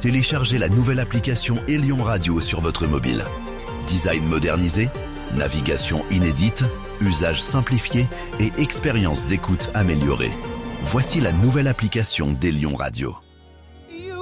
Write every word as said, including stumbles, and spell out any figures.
téléchargez la nouvelle application Elion Radio sur votre mobile. Design modernisé, navigation inédite, usage simplifié et expérience d'écoute améliorée. Voici la nouvelle application d'Elion Radio.